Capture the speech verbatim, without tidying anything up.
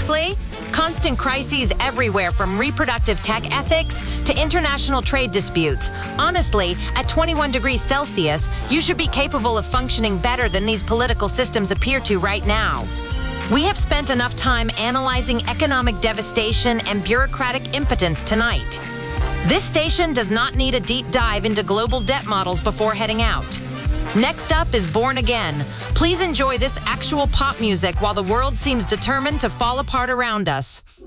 Honestly, constant crises everywhere from reproductive tech ethics to international trade disputes. Honestly, at twenty-one degrees Celsius, you should be capable of functioning better than these political systems appear to right now. We have spent enough time analyzing economic devastation and bureaucratic impotence tonight. This station does not need a deep dive into global debt models before heading out. Next up is Born Again. Please enjoy this actual pop music while the world seems determined to fall apart around us.